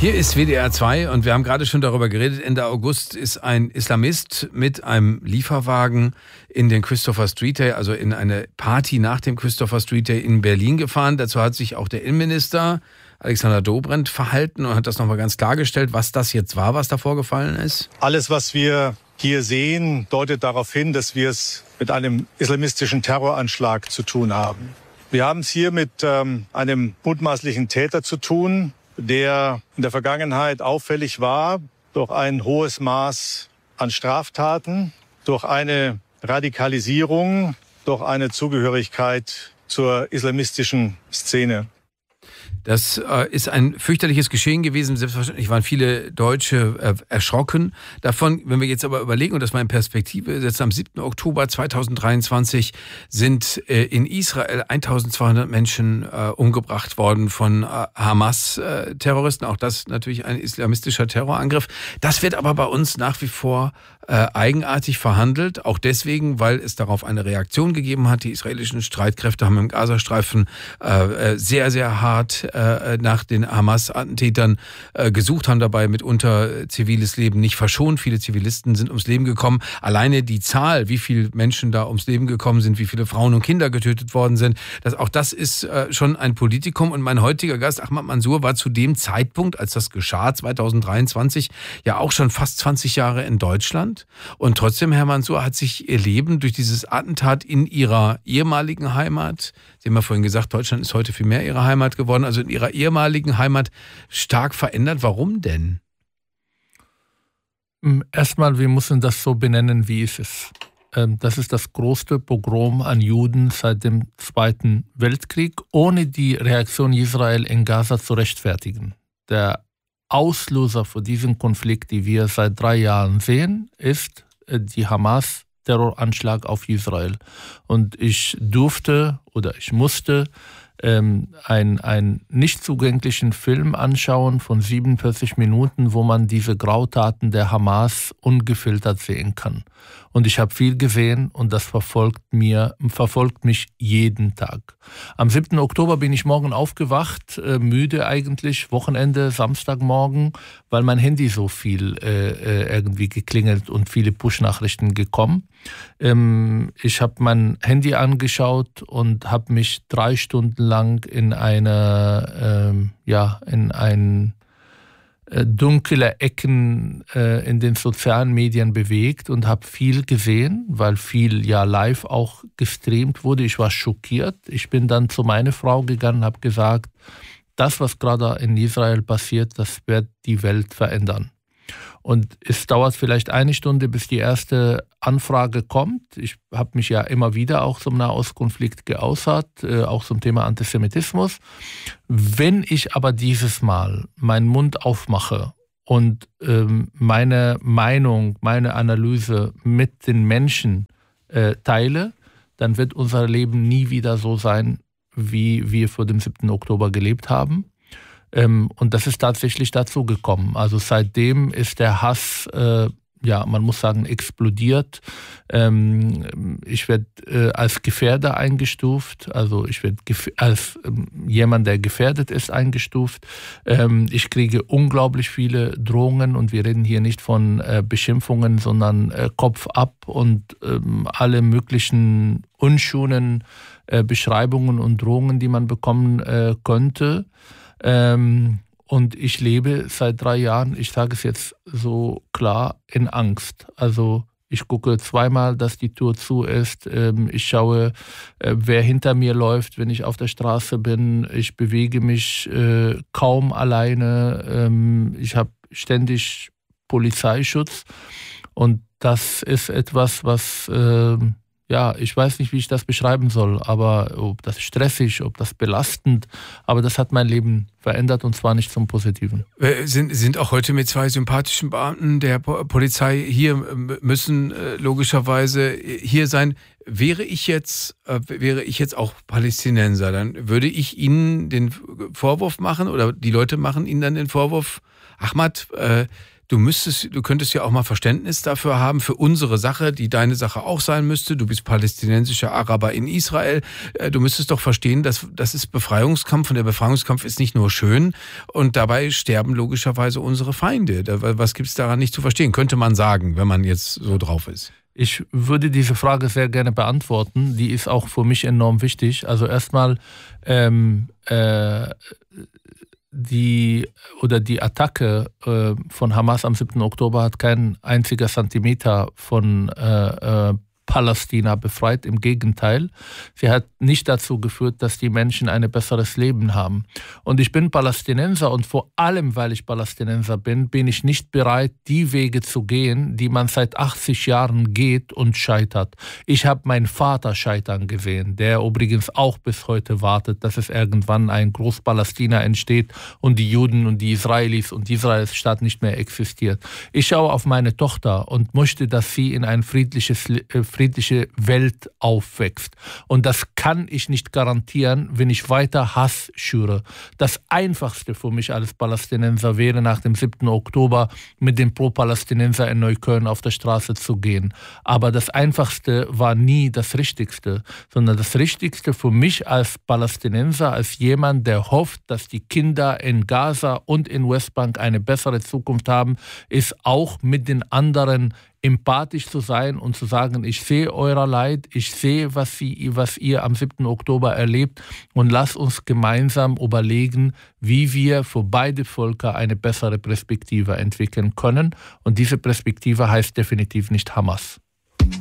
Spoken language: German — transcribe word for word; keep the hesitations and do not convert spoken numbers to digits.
Hier ist W D R zwei und wir haben gerade schon darüber geredet. Ende August ist ein Islamist mit einem Lieferwagen in den Christopher Street Day, also in eine Party nach dem Christopher Street Day in Berlin gefahren. Dazu hat sich auch der Innenminister Alexander Dobrindt verhalten und hat das nochmal ganz klargestellt, was das jetzt war, was da vorgefallen ist. Alles, was wir hier sehen, deutet darauf hin, dass wir es mit einem islamistischen Terroranschlag zu tun haben. Wir haben es hier mit ähm, einem mutmaßlichen Täter zu tun, der in der Vergangenheit auffällig war durch ein hohes Maß an Straftaten, durch eine Radikalisierung, durch eine Zugehörigkeit zur islamistischen Szene. Das äh, ist ein fürchterliches Geschehen gewesen. Selbstverständlich waren viele Deutsche äh, erschrocken davon. Wenn wir jetzt aber überlegen und das mal in Perspektive setzen, am siebten Oktober zweitausenddreiundzwanzig sind äh, in Israel eintausendzweihundert Menschen äh, umgebracht worden von äh, Hamas-Terroristen. Auch das natürlich ein islamistischer Terrorangriff. Das wird aber bei uns nach wie vor äh, eigenartig verhandelt. Auch deswegen, weil es darauf eine Reaktion gegeben hat. Die israelischen Streitkräfte haben im Gazastreifen äh, sehr, sehr hart nach den Hamas-Attentätern gesucht, haben dabei mitunter ziviles Leben nicht verschont. Viele Zivilisten sind ums Leben gekommen. Alleine die Zahl, wie viele Menschen da ums Leben gekommen sind, wie viele Frauen und Kinder getötet worden sind, das, auch das ist schon ein Politikum. Und mein heutiger Gast, Ahmad Mansour, war zu dem Zeitpunkt, als das geschah, zweitausenddreiundzwanzig, ja auch schon fast zwanzig Jahre in Deutschland. Und trotzdem, Herr Mansour, hat sich Ihr Leben durch dieses Attentat in Ihrer ehemaligen Heimat, Sie haben ja vorhin gesagt, Deutschland ist heute viel mehr Ihre Heimat geworden, also in Ihrer ehemaligen Heimat stark verändert. Warum denn? Erstmal, wir müssen das so benennen, wie es ist. Das ist das größte Pogrom an Juden seit dem Zweiten Weltkrieg, ohne die Reaktion Israel in Gaza zu rechtfertigen. Der Auslöser für diesen Konflikt, den wir seit drei Jahren sehen, ist die Hamas Terroranschlag auf Israel. Und ich durfte oder ich musste ähm, einen, einen nicht zugänglichen Film anschauen von siebenundvierzig Minuten, wo man diese Grautaten der Hamas ungefiltert sehen kann. Und ich habe viel gesehen und das verfolgt, mir, verfolgt mich jeden Tag. Am siebten Oktober bin ich morgen aufgewacht, äh, müde eigentlich, Wochenende, Samstagmorgen, weil mein Handy so viel äh, irgendwie geklingelt und viele Push-Nachrichten gekommen. Ähm, ich habe mein Handy angeschaut und habe mich drei Stunden lang in eine, ähm, ja, in ein dunkle Ecken äh, in den sozialen Medien bewegt und habe viel gesehen, weil viel ja live auch gestreamt wurde. Ich war schockiert. Ich bin dann zu meiner Frau gegangen und habe gesagt, das, was gerade in Israel passiert, das wird die Welt verändern. Und es dauert vielleicht eine Stunde, bis die erste Anfrage kommt. Ich habe mich ja immer wieder auch zum Nahostkonflikt geäußert, äh, auch zum Thema Antisemitismus. Wenn ich aber dieses Mal meinen Mund aufmache und ähm, meine Meinung, meine Analyse mit den Menschen äh, teile, dann wird unser Leben nie wieder so sein, wie wir vor dem siebten Oktober gelebt haben. Ähm, und das ist tatsächlich dazu gekommen. Also seitdem ist der Hass, äh, ja, man muss sagen, explodiert. Ähm, ich werde äh, als Gefährder eingestuft, also ich werde gef- als ähm, jemand, der gefährdet ist, eingestuft. Ähm, ich kriege unglaublich viele Drohungen und wir reden hier nicht von äh, Beschimpfungen, sondern äh, Kopf ab und ähm, alle möglichen unschönen äh, Beschreibungen und Drohungen, die man bekommen äh, könnte. Ähm, und ich lebe seit drei Jahren, ich sage es jetzt so klar, in Angst. Also ich gucke zweimal, dass die Tür zu ist. Ähm, ich schaue, äh, wer hinter mir läuft, wenn ich auf der Straße bin. Ich bewege mich äh, kaum alleine. Ähm, ich habe ständig Polizeischutz. Und das ist etwas, was... Äh, Ja, ich weiß nicht, wie ich das beschreiben soll, aber ob das stressig, ob das belastend, aber das hat mein Leben verändert und zwar nicht zum Positiven. Wir sind, sind auch heute mit zwei sympathischen Beamten der Polizei hier, müssen äh, logischerweise hier sein. Wäre ich jetzt, äh, wäre ich jetzt auch Palästinenser, dann würde ich Ihnen den Vorwurf machen oder die Leute machen Ihnen dann den Vorwurf, Ahmad, äh, du müsstest, du könntest ja auch mal Verständnis dafür haben, für unsere Sache, die deine Sache auch sein müsste. Du bist palästinensischer Araber in Israel. Du müsstest doch verstehen, dass das ist Befreiungskampf und der Befreiungskampf ist nicht nur schön und dabei sterben logischerweise unsere Feinde. Was gibt es daran nicht zu verstehen? Könnte man sagen, wenn man jetzt so drauf ist. Ich würde diese Frage sehr gerne beantworten. Die ist auch für mich enorm wichtig. Also erstmal ähm, äh, die oder die Attacke äh, von Hamas am siebten Oktober hat kein einziger Zentimeter von äh, äh, Palästina befreit. Im Gegenteil, sie hat nicht dazu geführt, dass die Menschen ein besseres Leben haben. Und ich bin Palästinenser und vor allem, weil ich Palästinenser bin, bin ich nicht bereit, die Wege zu gehen, die man seit achtzig Jahren geht und scheitert. Ich habe meinen Vater scheitern gesehen, der übrigens auch bis heute wartet, dass es irgendwann ein Groß-Palästina entsteht und die Juden und die Israelis und die Israelstaat nicht mehr existiert. Ich schaue auf meine Tochter und möchte, dass sie in ein friedliches äh, friedliche Welt aufwächst. Und das kann ich nicht garantieren, wenn ich weiter Hass schüre. Das Einfachste für mich als Palästinenser wäre, nach dem siebten Oktober mit den Pro-Palästinenser in Neukölln auf der Straße zu gehen. Aber das Einfachste war nie das Richtigste, sondern das Richtigste für mich als Palästinenser, als jemand, der hofft, dass die Kinder in Gaza und in Westbank eine bessere Zukunft haben, ist auch mit den anderen empathisch zu sein und zu sagen, ich sehe euer Leid, ich sehe, was, sie, was ihr am siebten Oktober erlebt und lasst uns gemeinsam überlegen, wie wir für beide Völker eine bessere Perspektive entwickeln können. Und diese Perspektive heißt definitiv nicht Hamas.